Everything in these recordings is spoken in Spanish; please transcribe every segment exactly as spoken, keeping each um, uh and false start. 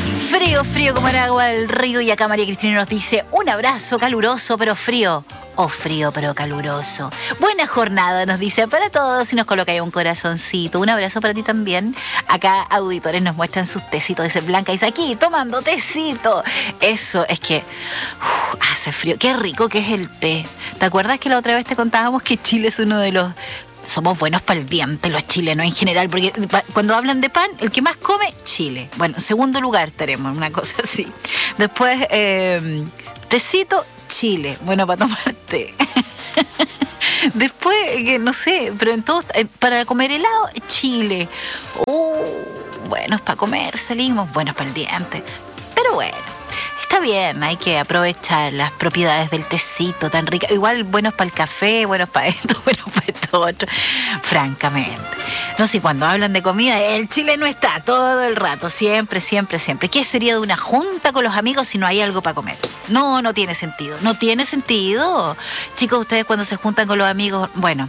Frío, frío como el agua del río. Y acá María Cristina nos dice: un abrazo caluroso pero frío. O frío pero caluroso. Buena jornada, nos dice, para todos. Y nos coloca ahí un corazoncito. Un abrazo para ti también. Acá auditores nos muestran sus tecitos. Dice Blanca, dice aquí, tomando tecito. Eso, es que uf, hace frío. Qué rico que es el té. ¿Te acuerdas que la otra vez te contábamos que Chile es uno de los... Somos buenos para el diente los chilenos en general, porque cuando hablan de pan, el que más come, Chile. Bueno, en segundo lugar tenemos una cosa así. Después, eh, tecito, Chile. Bueno, para tomar té. Después, que no sé, pero en todo, eh, para comer helado, Chile. Uh, buenos para comer, salimos, buenos para el diente. Pero bueno. Está bien, hay que aprovechar las propiedades del tecito tan rica. Igual buenos para el café, buenos para esto, buenos para esto otro. Francamente. No sé, cuando hablan de comida, el Chile no está todo el rato. Siempre, siempre, siempre. ¿Qué sería de una junta con los amigos si no hay algo para comer? No, no tiene sentido. No tiene sentido. Chicos, ustedes cuando se juntan con los amigos, bueno...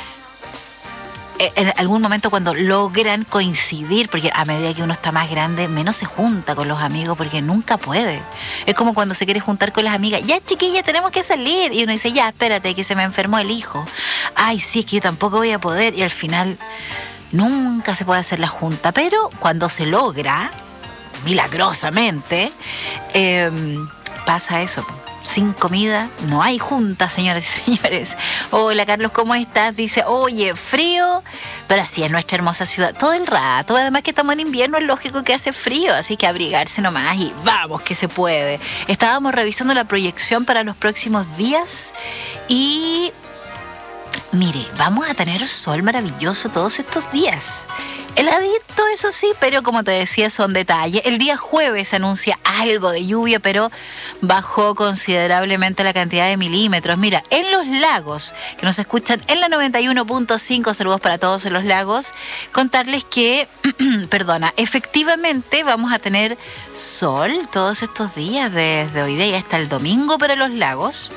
en algún momento cuando logran coincidir, porque a medida que uno está más grande, menos se junta con los amigos porque nunca puede. Es como cuando se quiere juntar con las amigas. Ya, chiquilla, tenemos que salir. Y uno dice, ya, espérate, que se me enfermó el hijo. Ay, sí, es que yo tampoco voy a poder. Y al final nunca se puede hacer la junta. Pero cuando se logra, milagrosamente, eh, pasa eso. Sin comida no hay junta, señores y señores. Hola, Carlos, ¿cómo estás? Dice, oye, frío, pero así es nuestra hermosa ciudad todo el rato. Además que estamos en invierno, es lógico que hace frío, así que abrigarse nomás y vamos que se puede. Estábamos revisando la proyección para los próximos días y... mire, vamos a tener sol maravilloso todos estos días. Heladito, eso sí, pero como te decía, son detalles. El día jueves se anuncia algo de lluvia, pero bajó considerablemente la cantidad de milímetros. Mira, en los lagos, que nos escuchan en la noventa y uno punto cinco, saludos para todos en los lagos, contarles que, perdona, efectivamente vamos a tener sol todos estos días, desde hoy día hasta el domingo para los lagos.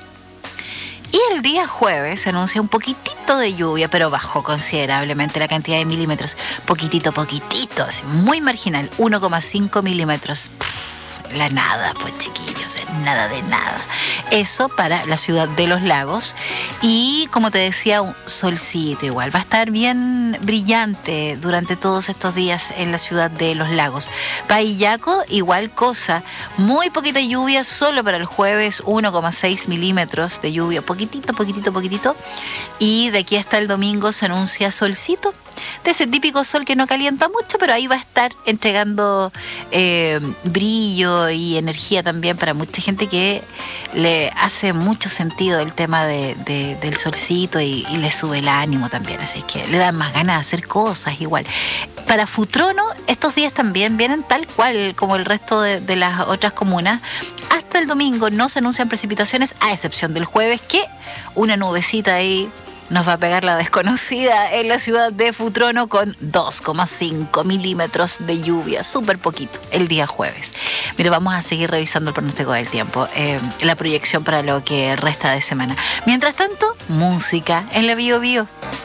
Y el día jueves se anuncia un poquitito de lluvia, pero bajó considerablemente la cantidad de milímetros. Poquitito, poquitito, así, muy marginal, uno coma cinco milímetros. Pff, la nada, pues chiquillos, nada de nada. Eso para la ciudad de los lagos. Y como te decía, un solcito igual. Va a estar bien brillante durante todos estos días en la ciudad de los lagos. Pahillaco, igual cosa. Muy poquita lluvia, solo para el jueves, uno coma seis milímetros de lluvia. Poquitito, poquitito, poquitito. Y de aquí hasta el domingo se anuncia solcito. De ese típico sol que no calienta mucho, pero ahí va a estar entregando eh, brillo y energía también para mucha gente que le hace mucho sentido el tema de, de, del solcito y, y le sube el ánimo también, así que le dan más ganas de hacer cosas igual. Para Futrono, estos días también vienen tal cual como el resto de, de las otras comunas. Hasta el domingo no se anuncian precipitaciones, a excepción del jueves, que una nubecita ahí nos va a pegar la desconocida en la ciudad de Futrono con dos coma cinco milímetros de lluvia, súper poquito, el día jueves. Mira, vamos a seguir revisando el pronóstico del tiempo, eh, la proyección para lo que resta de semana. Mientras tanto, música en la Bio Bio.